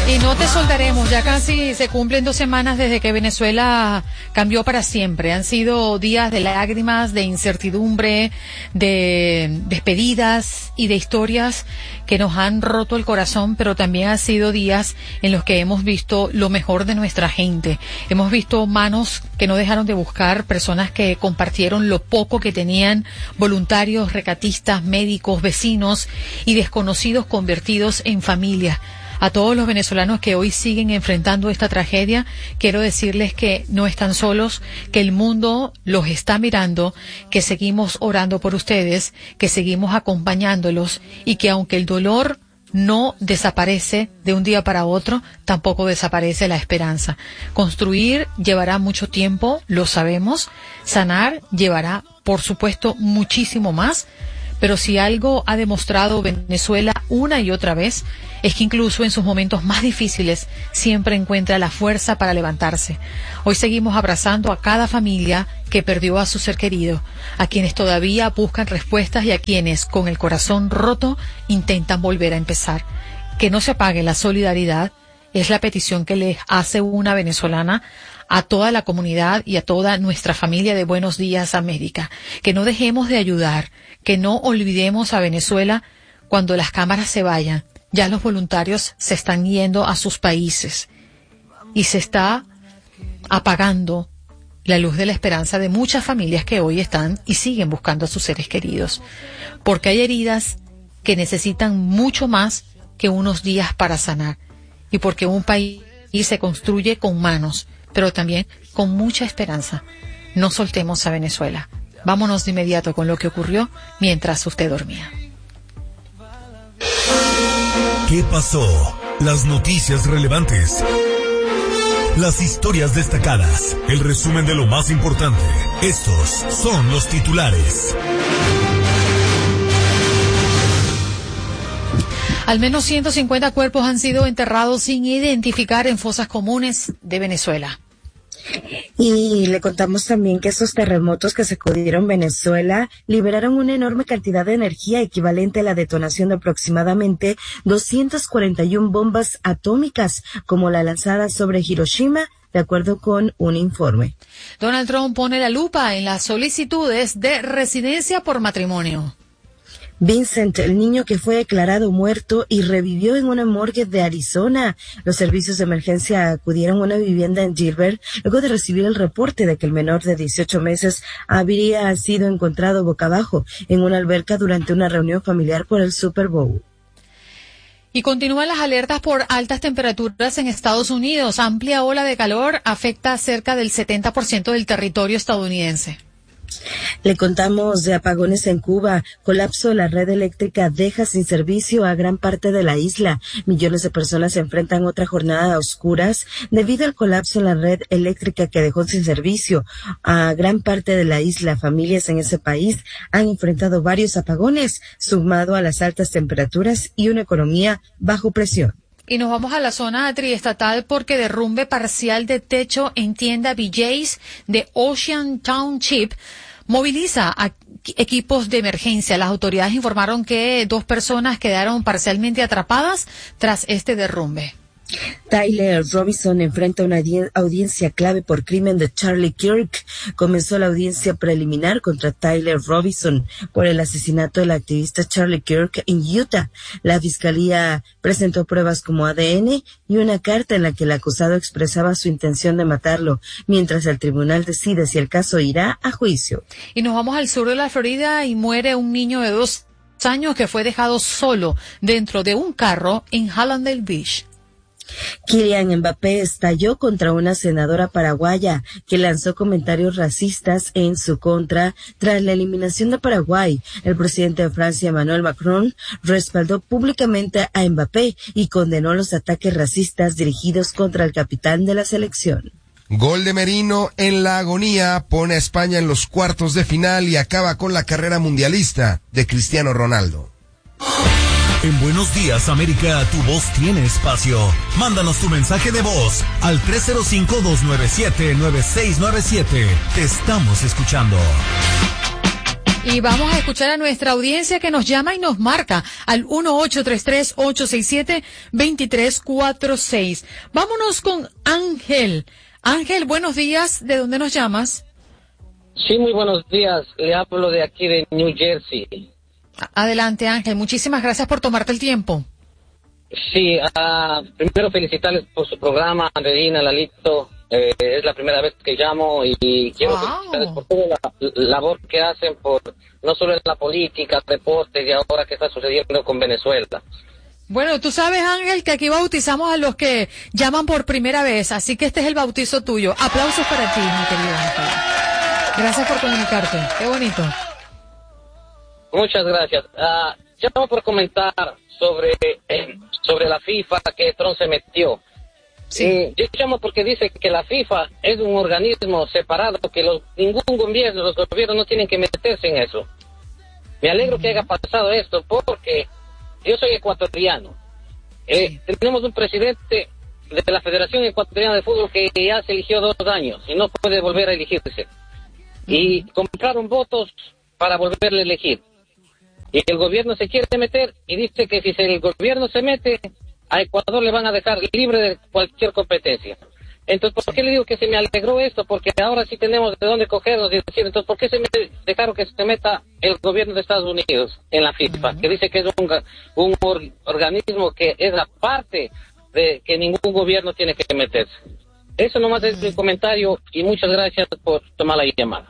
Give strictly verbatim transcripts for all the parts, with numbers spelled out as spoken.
Y no te soltaremos, ya casi se cumplen dos semanas desde que Venezuela cambió para siempre. Han sido días de lágrimas, de incertidumbre, de despedidas y de historias que nos han roto el corazón, pero también han sido días en los que hemos visto lo mejor de nuestra gente. Hemos visto manos que no dejaron de buscar, personas que compartieron lo poco que tenían, voluntarios, recatistas, médicos, vecinos y desconocidos convertidos en familia. A todos los venezolanos que hoy siguen enfrentando esta tragedia, quiero decirles que no están solos, que el mundo los está mirando, que seguimos orando por ustedes, que seguimos acompañándolos y que aunque el dolor no desaparece de un día para otro, tampoco desaparece la esperanza. Construir llevará mucho tiempo, lo sabemos. Sanar llevará, por supuesto, muchísimo más. Pero si algo ha demostrado Venezuela una y otra vez, es que incluso en sus momentos más difíciles siempre encuentra la fuerza para levantarse. Hoy seguimos abrazando a cada familia que perdió a su ser querido, a quienes todavía buscan respuestas y a quienes, con el corazón roto, intentan volver a empezar. Que no se apague la solidaridad es la petición que les hace una venezolana a toda la comunidad y a toda nuestra familia de Buenos Días América. Que no dejemos de ayudar, que no olvidemos a Venezuela cuando las cámaras se vayan. Ya los voluntarios se están yendo a sus países y se está apagando la luz de la esperanza de muchas familias que hoy están y siguen buscando a sus seres queridos. Porque hay heridas que necesitan mucho más que unos días para sanar. Y porque un país se construye con manos, pero también con mucha esperanza. No soltemos a Venezuela. Vámonos de inmediato con lo que ocurrió mientras usted dormía. ¿Qué pasó? Las noticias relevantes. Las historias destacadas. El resumen de lo más importante. Estos son los titulares. Al menos ciento cincuenta cuerpos han sido enterrados sin identificar en fosas comunes de Venezuela. Y le contamos también que esos terremotos que sacudieron Venezuela liberaron una enorme cantidad de energía equivalente a la detonación de aproximadamente doscientas cuarenta y una bombas atómicas, como la lanzada sobre Hiroshima, de acuerdo con un informe. Donald Trump pone la lupa en las solicitudes de residencia por matrimonio. Vincent, el niño que fue declarado muerto y revivió en una morgue de Arizona. Los servicios de emergencia acudieron a una vivienda en Gilbert luego de recibir el reporte de que el menor de dieciocho meses habría sido encontrado boca abajo en una alberca durante una reunión familiar por el Super Bowl. Y continúan las alertas por altas temperaturas en Estados Unidos. Amplia ola de calor afecta a cerca del setenta por ciento del territorio estadounidense. Le contamos de apagones en Cuba. Colapso de la red eléctrica deja sin servicio a gran parte de la isla. Millones de personas se enfrentan a otra jornada a oscuras debido al colapso en la red eléctrica que dejó sin servicio a gran parte de la isla. Familias en ese país han enfrentado varios apagones, sumado a las altas temperaturas y una economía bajo presión. Y nos vamos a la zona triestatal porque derrumbe parcial de techo en tienda B J's de Ocean Township moviliza a equipos de emergencia. Las autoridades informaron que dos personas quedaron parcialmente atrapadas tras este derrumbe. Tyler Robinson enfrenta una audiencia clave por crimen de Charlie Kirk. Comenzó la audiencia preliminar contra Tyler Robinson por el asesinato del activista Charlie Kirk en Utah. La fiscalía presentó pruebas como A D N y una carta en la que el acusado expresaba su intención de matarlo, mientras el tribunal decide si el caso irá a juicio. Y nos vamos al sur de la Florida y muere un niño de dos años que fue dejado solo dentro de un carro en Hallandale Beach. Kylian Mbappé estalló contra una senadora paraguaya que lanzó comentarios racistas en su contra tras la eliminación de Paraguay. El presidente de Francia, Emmanuel Macron, respaldó públicamente a Mbappé y condenó los ataques racistas dirigidos contra el capitán de la selección. Gol de Merino en la agonía pone a España en los cuartos de final y acaba con la carrera mundialista de Cristiano Ronaldo. En Buenos Días América, tu voz tiene espacio. Mándanos tu mensaje de voz al tres cero cinco, dos nueve siete, nueve seis nueve siete. Te estamos escuchando. Y vamos a escuchar a nuestra audiencia que nos llama y nos marca al uno ocho tres tres, ocho seis siete, dos tres cuatro seis. Vámonos con Ángel. Ángel, buenos días. ¿De dónde nos llamas? Sí, muy buenos días. Le hablo de aquí de New Jersey. Adelante, Ángel. Muchísimas gracias por tomarte el tiempo. Sí, uh, primero felicitarles por su programa, Andreina, Lalito. Eh, es la primera vez que llamo y quiero wow. felicitarles por toda la, la labor que hacen, por no solo en la política, deportes y ahora que está sucediendo con Venezuela. Bueno, tú sabes, Ángel, que aquí bautizamos a los que llaman por primera vez, así que este es el bautizo tuyo. Aplausos para ti, mi querido Ángel. Gracias por comunicarte. Qué bonito. Muchas gracias. Uh, llamo por comentar sobre, eh, sobre la FIFA que Trump se metió. Sí. Eh, yo llamo porque dice que la FIFA es un organismo separado, que los, ningún gobierno, los gobiernos no tienen que meterse en eso. Me alegro que haya pasado esto porque yo soy ecuatoriano. Eh, sí. Tenemos un presidente de la Federación Ecuatoriana de Fútbol que ya se eligió dos años y no puede volver a elegirse. Y compraron votos para volverle a elegir. Y el gobierno se quiere meter y dice que si el gobierno se mete, a Ecuador le van a dejar libre de cualquier competencia. Entonces, ¿por qué le digo que se me alegró esto? Porque ahora sí tenemos de dónde cogernos y decir, entonces, ¿por qué se me dejaron que se meta el gobierno de Estados Unidos en la FIFA? Uh-huh. Que dice que es un, un or, organismo que es la parte de que ningún gobierno tiene que meterse. Eso nomás uh-huh. es mi comentario y muchas gracias por tomar la llamada.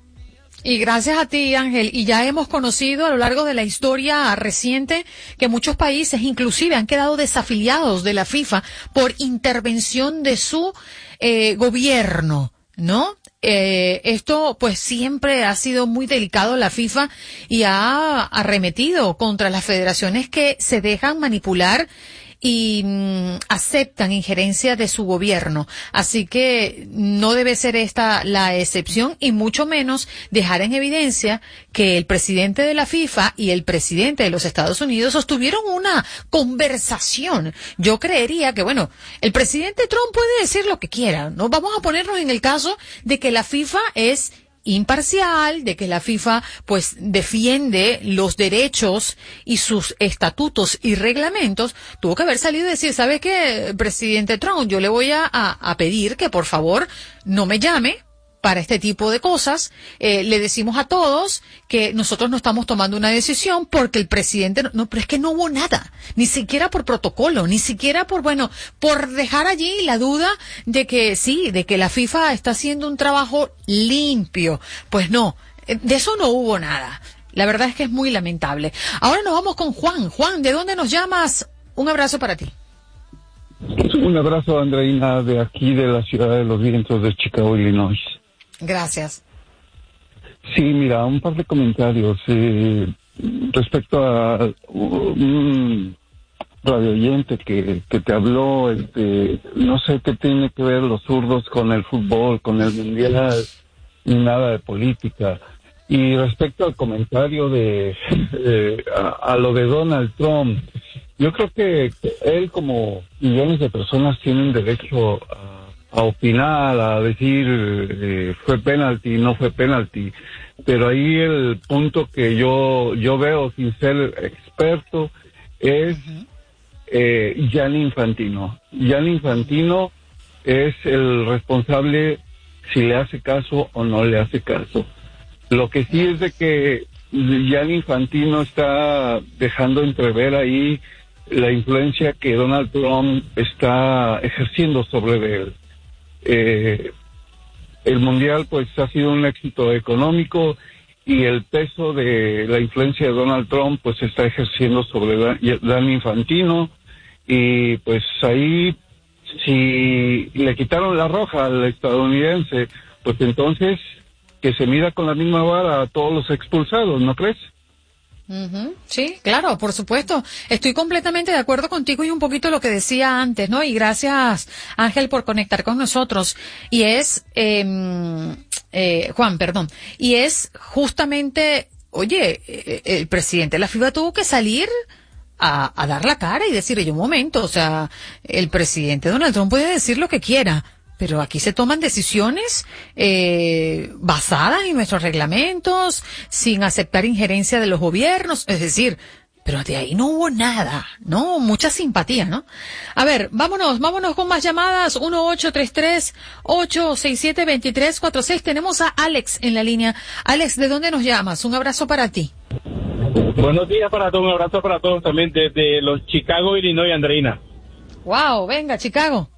Y gracias a ti, Ángel. Y ya hemos conocido a lo largo de la historia reciente que muchos países inclusive han quedado desafiliados de la FIFA por intervención de su eh, gobierno, ¿no? Eh, esto pues siempre ha sido muy delicado la FIFA y ha arremetido contra las federaciones que se dejan manipular y mm, aceptan injerencia de su gobierno. Así que no debe ser esta la excepción y mucho menos dejar en evidencia que el presidente de la FIFA y el presidente de los Estados Unidos sostuvieron una conversación. Yo creería que, bueno, el presidente Trump puede decir lo que quiera, ¿no? Vamos a ponernos en el caso de que la FIFA es imparcial, de que la FIFA pues defiende los derechos y sus estatutos y reglamentos. Tuvo que haber salido y decir, ¿sabe qué, presidente Trump? Yo le voy a, a, a pedir que por favor no me llame para este tipo de cosas. Eh, le decimos a todos que nosotros no estamos tomando una decisión porque el presidente no, no, pero es que no hubo nada, ni siquiera por protocolo, ni siquiera por, bueno, por dejar allí la duda de que sí, de que la FIFA está haciendo un trabajo limpio. Pues no, de eso no hubo nada. La verdad es que es muy lamentable. Ahora nos vamos con Juan. Juan, ¿de dónde nos llamas? Un abrazo para ti. Un abrazo, Andreina, de aquí de la ciudad de los vientos de Chicago, Illinois. Gracias. Sí, mira, un par de comentarios eh, respecto a un radio oyente que, que te habló, este, no sé qué tiene que ver los zurdos con el fútbol, con el mundial, ni nada de política. Y respecto al comentario de eh, a, a lo de Donald Trump, yo creo que él, como millones de personas, tienen derecho a a opinar, a decir eh, fue penalti, no fue penalti, pero ahí el punto que yo yo veo, sin ser experto, es uh-huh. eh, Gianni Infantino. Gianni Infantino es el responsable si le hace caso o no le hace caso. Lo que sí es de que Gianni Infantino está dejando entrever ahí la influencia que Donald Trump está ejerciendo sobre él. Eh, el mundial pues ha sido un éxito económico y el peso de la influencia de Donald Trump pues se está ejerciendo sobre Gianni Infantino y pues ahí si le quitaron la roja al estadounidense pues entonces que se mida con la misma vara a todos los expulsados, ¿no crees? Uh-huh. Sí, claro, por supuesto. Estoy completamente de acuerdo contigo y un poquito lo que decía antes, ¿no? Y gracias, Ángel, por conectar con nosotros. Y es, eh, eh, Juan, perdón, y es justamente, oye, eh, el presidente de la FIFA tuvo que salir a, a dar la cara y decir, oye, un momento, o sea, el presidente Donald Trump puede decir lo que quiera, pero aquí se toman decisiones eh, basadas en nuestros reglamentos, sin aceptar injerencia de los gobiernos, es decir, pero de ahí no hubo nada, ¿no? Mucha simpatía, ¿no? A ver, vámonos, vámonos con más llamadas. uno ocho tres tres, ocho seis siete, dos tres cuatro seis. Tenemos a Alex en la línea. Alex, ¿de dónde nos llamas? Un abrazo para ti. Buenos días para todos, un abrazo para todos también desde los Chicago, Illinois, Andreina. Wow, venga, Chicago.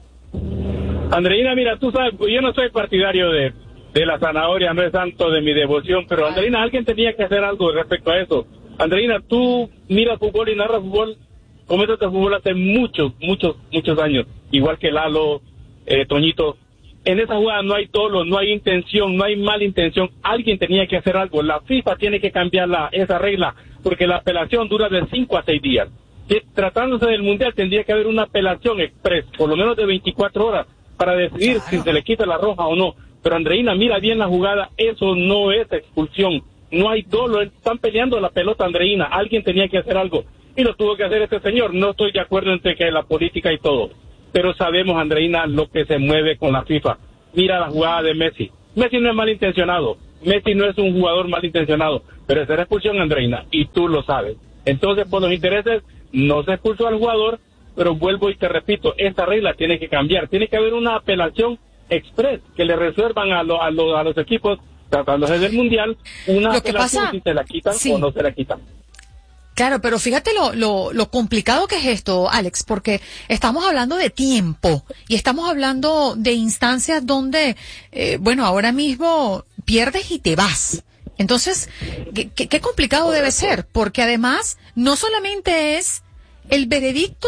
Andreina, mira, tú sabes, yo no soy partidario de, de la zanahoria, no es santo de mi devoción, pero Andreina, alguien tenía que hacer algo respecto a eso. Andreina, tú miras fútbol y narras fútbol, comentas de fútbol hace muchos, muchos, muchos años, igual que Lalo, eh, Toñito. En esa jugada no hay dolo, no hay intención, no hay mala intención. Alguien tenía que hacer algo. La FIFA tiene que cambiar la, esa regla, porque la apelación dura de cinco a seis días. Si, tratándose del Mundial, tendría que haber una apelación express, por lo menos de veinticuatro horas, para decidir claro. si se le quita la roja o no. Pero Andreina, mira bien la jugada, eso no es expulsión. No hay dolo, están peleando la pelota, Andreina. Alguien tenía que hacer algo. Y lo tuvo que hacer este señor. No estoy de acuerdo entre que la política y todo. Pero sabemos, Andreina, lo que se mueve con la FIFA. Mira la jugada de Messi. Messi no es malintencionado. Messi no es un jugador malintencionado. Pero esa era expulsión, Andreina. Y tú lo sabes. Entonces, por los intereses, no se expulsó al jugador. Pero vuelvo y te repito, esta regla tiene que cambiar. Tiene que haber una apelación express que le resuelvan a, lo, a, lo, a los equipos tratándose del Mundial, una lo que pasa, si se la quitan sí. o no se la quitan. Claro, pero fíjate lo, lo, lo complicado que es esto, Alex, porque estamos hablando de tiempo y estamos hablando de instancias donde, eh, bueno, ahora mismo pierdes y te vas. Entonces, ¿qué, qué, qué complicado debe ser? Porque además, no solamente es el veredicto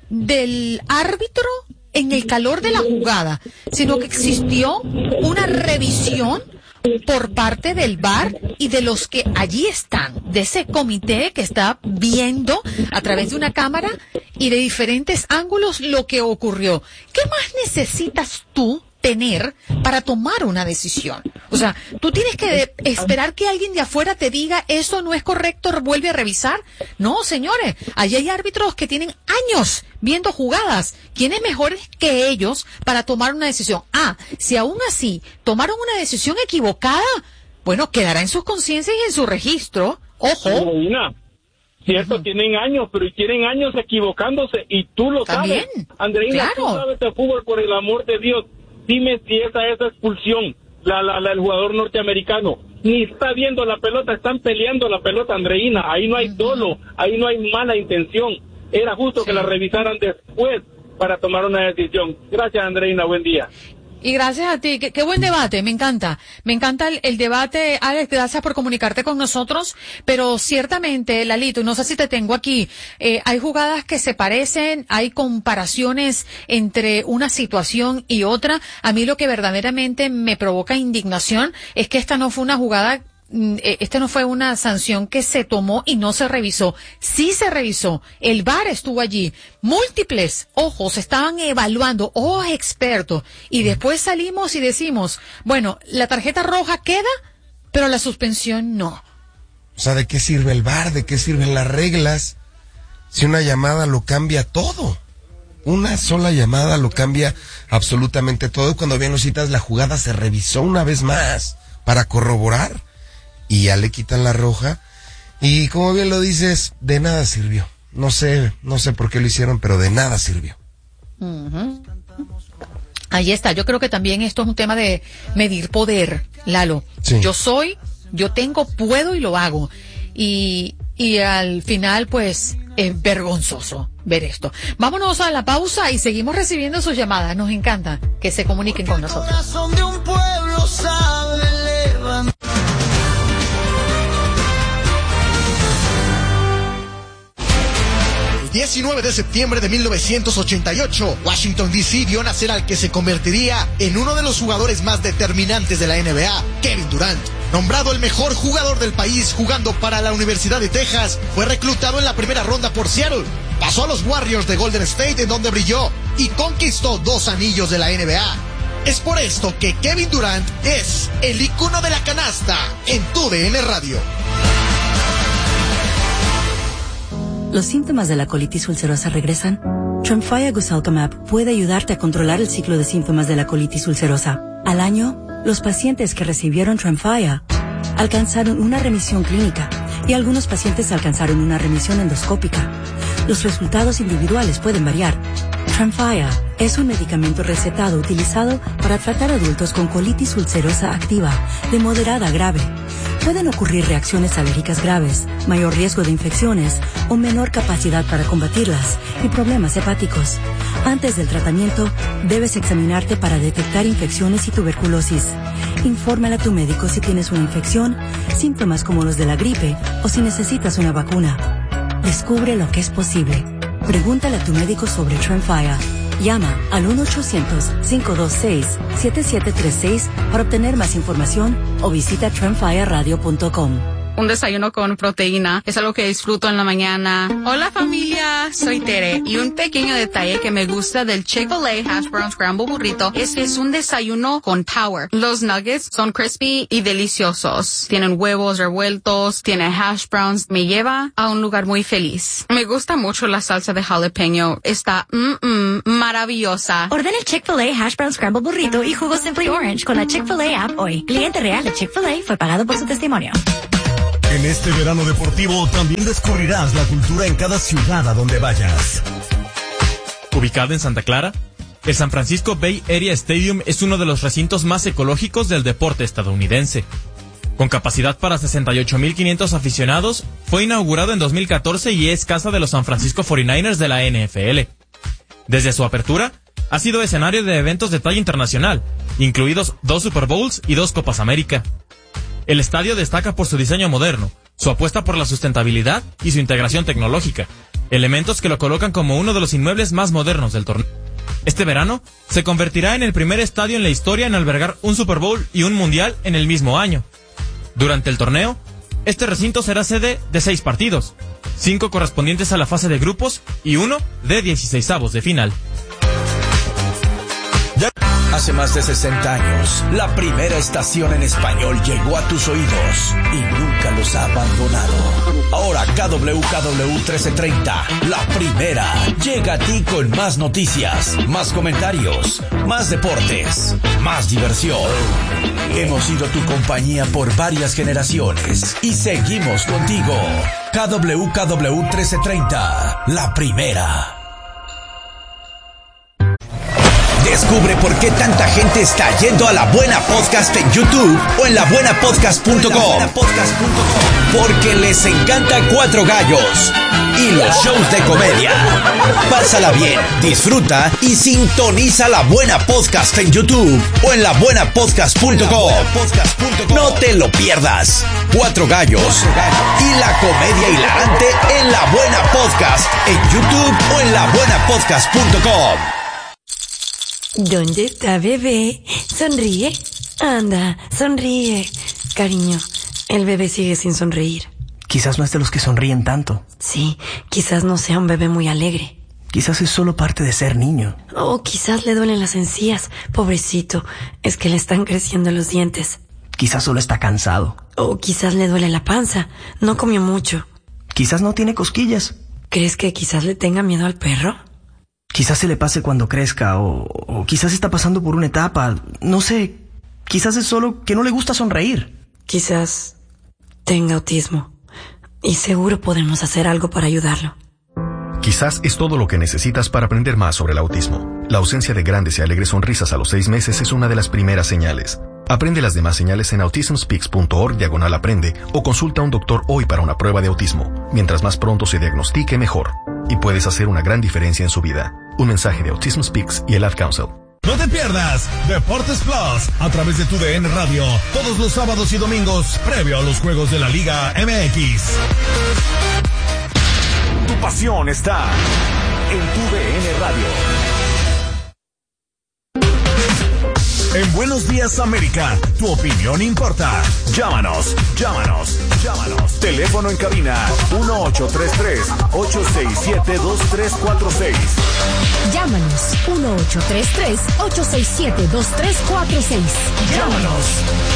del árbitro en el calor de la jugada, sino que existió una revisión por parte del V A R y de los que allí están, de ese comité que está viendo a través de una cámara y de diferentes ángulos lo que ocurrió. ¿Qué más necesitas tú tener para tomar una decisión? O sea, tú tienes que esperar que alguien de afuera te diga eso no es correcto, vuelve a revisar. No, señores, allí hay árbitros que tienen años viendo jugadas. ¿Quién es mejor que ellos para tomar una decisión? Ah, si aún así tomaron una decisión equivocada, bueno, quedará en sus conciencias y en su registro. Ojo. Andreina, cierto, uh-huh. tienen años, pero tienen años equivocándose y tú lo ¿También? sabes. Andreina, claro. tú sabes de fútbol, por el amor de Dios. Dime si esa es expulsión, la, la, la, el jugador norteamericano. Ni está viendo la pelota, están peleando la pelota, Andreina. Ahí no hay dolo, ahí no hay mala intención. Era justo sí. que la revisaran después para tomar una decisión. Gracias, Andreina, buen día. Y gracias a ti, qué, qué buen debate, me encanta, me encanta el, el debate, Alex, gracias por comunicarte con nosotros, pero ciertamente, Lalito, y no sé si te tengo aquí, eh, hay jugadas que se parecen, hay comparaciones entre una situación y otra. A mí lo que verdaderamente me provoca indignación es que esta no fue una jugada, esta no fue una sanción que se tomó y no se revisó. Sí se revisó. El V A R estuvo allí. Múltiples ojos estaban evaluando, ojos expertos. Y después salimos y decimos, bueno, la tarjeta roja queda, pero la suspensión no. O sea, ¿de qué sirve el V A R? ¿De qué sirven las reglas? Si una llamada lo cambia todo. Una sola llamada lo cambia absolutamente todo. Cuando bien lo citas, la jugada se revisó una vez más para corroborar. Y ya le quitan la roja, y como bien lo dices, de nada sirvió. No sé, no sé por qué lo hicieron, pero de nada sirvió. Uh-huh. Ahí está, yo creo que también esto es un tema de medir poder, Lalo. Sí. Yo soy, yo tengo, puedo y lo hago. Y, y al final, pues, es vergonzoso ver esto. Vámonos a la pausa y seguimos recibiendo sus llamadas. Nos encanta que se comuniquen con nosotros. diecinueve de septiembre de mil novecientos ochenta y ocho, Washington D C vio nacer al que se convertiría en uno de los jugadores más determinantes de la N B A, Kevin Durant. Nombrado el mejor jugador del país jugando para la Universidad de Texas, fue reclutado en la primera ronda por Seattle. Pasó a los Warriors de Golden State, en donde brilló y conquistó dos anillos de la N B A. Es por esto que Kevin Durant es el ícono de la canasta en tu D N Radio. ¿Los síntomas de la colitis ulcerosa regresan? Tremfya Guselkumab puede ayudarte a controlar el ciclo de síntomas de la colitis ulcerosa. Al año, los pacientes que recibieron Tremfya alcanzaron una remisión clínica y algunos pacientes alcanzaron una remisión endoscópica. Los resultados individuales pueden variar. Tremfya es un medicamento recetado utilizado para tratar adultos con colitis ulcerosa activa de moderada a grave. Pueden ocurrir reacciones alérgicas graves, mayor riesgo de infecciones o menor capacidad para combatirlas y problemas hepáticos. Antes del tratamiento, debes examinarte para detectar infecciones y tuberculosis. Infórmale a tu médico si tienes una infección, síntomas como los de la gripe o si necesitas una vacuna. Descubre lo que es posible. Pregúntale a tu médico sobre Tremfya. Llama al uno ochocientos, cinco dos seis, siete siete tres seis para obtener más información o visita tremfya radio punto com. Un desayuno con proteína es algo que disfruto en la mañana. Hola familia, soy Tere y un pequeño detalle que me gusta del Chick-fil-A Hash Brown Scramble Burrito es que es un desayuno con power. Los nuggets son crispy y deliciosos. Tienen huevos revueltos, tiene hash browns. Me lleva a un lugar muy feliz. Me gusta mucho la salsa de jalapeño. Está mm, mm, maravillosa. Ordena el Chick-fil-A Hash Brown Scramble Burrito y jugo Simply Orange con la Chick-fil-A app hoy. Cliente real de Chick-fil-A fue pagado por su testimonio. En este verano deportivo también descubrirás la cultura en cada ciudad a donde vayas. Ubicado en Santa Clara, el San Francisco Bay Area Stadium es uno de los recintos más ecológicos del deporte estadounidense. Con capacidad para sesenta y ocho mil quinientos aficionados, fue inaugurado en dos mil catorce y es casa de los San Francisco cuarenta y nueve ers de la N F L. Desde su apertura, ha sido escenario de eventos de talla internacional, incluidos dos Super Bowls y dos Copas América. El estadio destaca por su diseño moderno, su apuesta por la sustentabilidad y su integración tecnológica, elementos que lo colocan como uno de los inmuebles más modernos del torneo. Este verano se convertirá en el primer estadio en la historia en albergar un Super Bowl y un Mundial en el mismo año. Durante el torneo, este recinto será sede de seis partidos, cinco correspondientes a la fase de grupos y uno de dieciseisavos de final. Hace más de sesenta años, la primera estación en español llegó a tus oídos y nunca los ha abandonado. Ahora K W K W trece treinta, la primera, llega a ti con más noticias, más comentarios, más deportes, más diversión. Hemos sido tu compañía por varias generaciones y seguimos contigo. K W K W trece treinta, la primera. Descubre por qué tanta gente está yendo a La Buena Podcast en YouTube o en la buena podcast punto com. Porque les encanta Cuatro Gallos y los shows de comedia. Pásala bien, disfruta y sintoniza La Buena Podcast en YouTube o en la buena podcast punto com. No te lo pierdas. Cuatro Gallos y la comedia hilarante en La Buena Podcast en YouTube o en la buena podcast punto com. ¿Dónde está bebé? Sonríe. Anda, sonríe. Cariño, el bebé sigue sin sonreír. Quizás no es de los que sonríen tanto. Sí, quizás no sea un bebé muy alegre. Quizás es solo parte de ser niño. O quizás le duelen las encías. Pobrecito, es que le están creciendo los dientes. Quizás solo está cansado. O quizás le duele la panza. No comió mucho. Quizás no tiene cosquillas. ¿Crees que quizás le tenga miedo al perro? Quizás se le pase cuando crezca, o, o quizás está pasando por una etapa, no sé, quizás es solo que no le gusta sonreír. Quizás tenga autismo, y seguro podemos hacer algo para ayudarlo. Quizás es todo lo que necesitas para aprender más sobre el autismo. La ausencia de grandes y alegres sonrisas a los seis meses es una de las primeras señales. Aprende las demás señales en autismspeaks punto org diagonal aprende o consulta a un doctor hoy para una prueba de autismo. Mientras más pronto se diagnostique, mejor. Y puedes hacer una gran diferencia en su vida. Un mensaje de Autism Speaks y el Ad Council. No te pierdas Deportes Plus a través de tu D N Radio todos los sábados y domingos previo a los juegos de la Liga M X. Tu pasión está en tu D N Radio. En Buenos Días América, tu opinión importa. Llámanos, llámanos, llámanos. Teléfono en cabina uno ocho tres tres, ocho seis siete, dos tres cuatro seis. Llámanos uno ocho tres tres, ocho seis siete, dos tres cuatro seis. Llámanos.